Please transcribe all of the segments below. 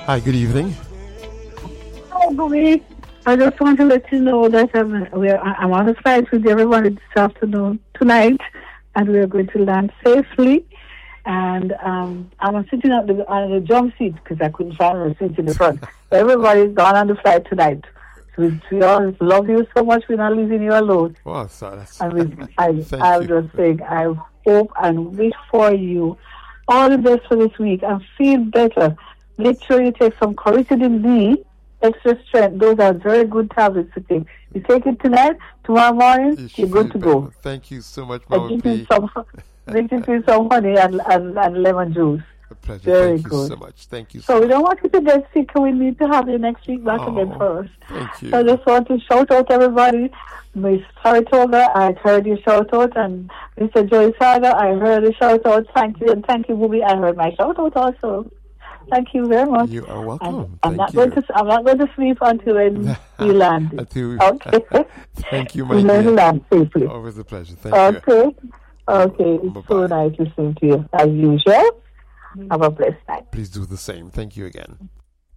Hi, good evening. Hi, Bobby. I just want to let you know that I'm on the flight with everybody this afternoon, tonight, and we're going to land safely. And I'm sitting on the jump seat because I couldn't find a seat in the front. Everybody's gone on the flight tonight. So we all love you so much. We're not leaving you alone. Wow, that's and I'm just saying, I hope and wish for you all the best for this week and feel better. Make sure you take some Coritidin D, extra strength. Those are very good tablets to take. You take it tonight, tomorrow morning, you're good to go. Thank you so much, Mama P. Make it some honey and lemon juice. A pleasure. Very Thank good. you so much. Thank you So we don't want you to get sick, and we need to have you next week back again first. Thank you. So I just want to shout out everybody. Miss Saratoga, I heard your shout out, and Mr. Joy Saga, I heard the shout out. Thank you, and thank you, Booby. I heard my shout out also. Thank you very much. You are welcome. I'm not going to sleep until we land. Okay. Thank you, my dear. We land safely. Always a pleasure. Thank you. Okay. It's so nice listening to you as usual. Have a blessed night. Please do the same. Thank you again.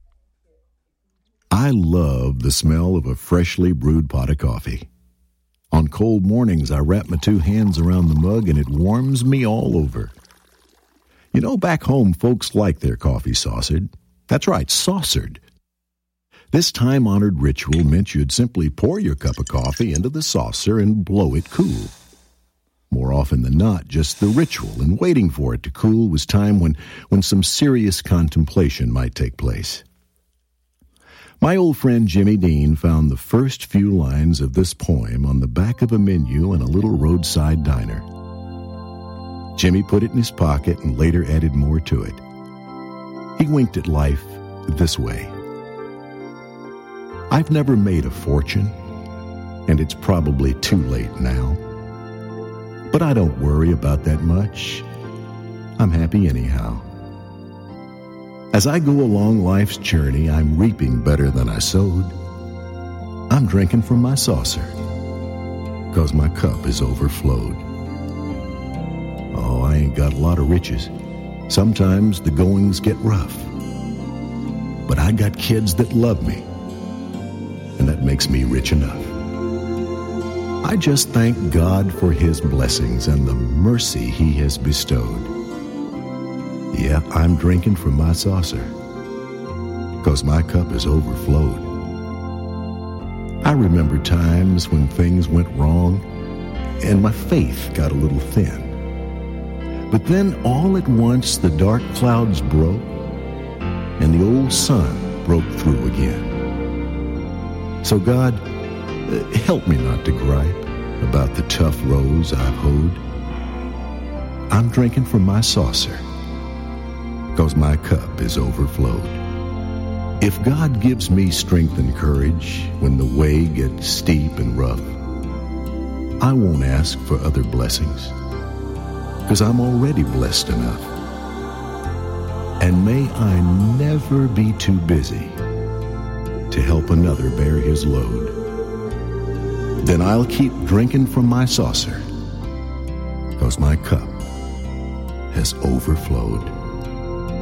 I love the smell of a freshly brewed pot of coffee. On cold mornings, I wrap my two hands around the mug and it warms me all over. You know, back home, folks like their coffee saucered. That's right, saucered. This time-honored ritual meant you'd simply pour your cup of coffee into the saucer and blow it cool. More often than not, just the ritual and waiting for it to cool was time when some serious contemplation might take place. My old friend Jimmy Dean found the first few lines of this poem on the back of a menu in a little roadside diner. Jimmy put it in his pocket and later added more to it. He winked at life this way. I've never made a fortune, and it's probably too late now. But I don't worry about that much. I'm happy anyhow. As I go along life's journey, I'm reaping better than I sowed. I'm drinking from my saucer, 'cause my cup is overflowed. Oh, I ain't got a lot of riches. Sometimes the goings get rough. But I got kids that love me, and that makes me rich enough. I just thank God for His blessings and the mercy He has bestowed. Yeah, I'm drinking from my saucer, 'cause my cup is overflowed. I remember times when things went wrong and my faith got a little thin. But then all at once the dark clouds broke and the old sun broke through again. So God, help me not to gripe about the tough rows I've hoed. I'm drinking from my saucer, 'cause my cup is overflowed. If God gives me strength and courage when the way gets steep and rough, I won't ask for other blessings, 'cause I'm already blessed enough. And may I never be too busy to help another bear his load. Then I'll keep drinking from my saucer, 'cause my cup has overflowed.